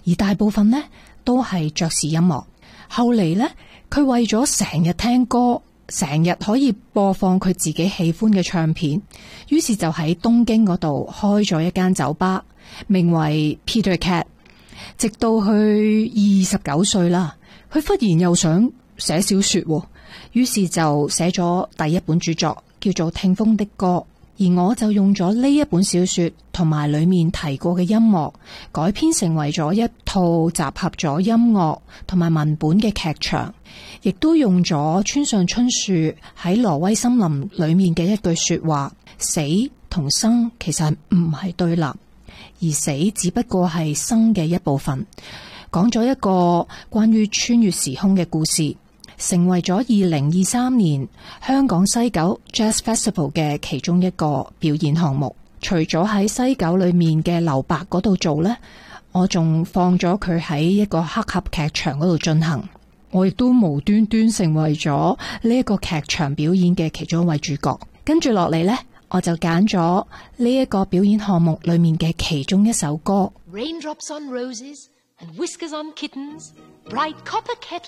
而大部分呢都係爵士音樂。後嚟呢，佢為咗成日聽歌，成日可以播放佢自己喜歡嘅唱片，於是就喺東京嗰度開咗一間酒吧，名為 Peter Cat。直到佢29歲啦，佢忽然又想寫小說，於是就寫咗第一本著作，叫做《聽風的歌》。而我就用咗呢一本小說同埋裏面提過嘅音樂，改編成為咗一套集合咗音樂同埋文本嘅劇場，亦都用咗村上春樹喺《挪威森林》裏面嘅一句說話：死同生其實唔係對立，而死只不過係生嘅一部分。講咗一個關於穿越時空嘅故事，成為咗2023年香港西九 Jazz Festival 嘅其中一個表演項目。除咗喺西九裏面嘅留白嗰度做呢，我仲放咗佢喺一個黑盒劇場嗰度進行。我亦都無端端成為咗呢一個劇場表演嘅其中一位主角。跟住落嚟呢，我就揀咗呢一個表演項目裏面嘅其中一首歌。 Raindrops on roses and whiskers on kittens, bright copper kettle